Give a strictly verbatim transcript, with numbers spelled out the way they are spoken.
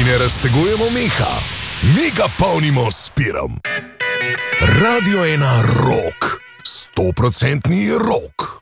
Mi ne raztegujemo meha, mi ga polnimo s pirom. Radio ena rock, sto procentni rock.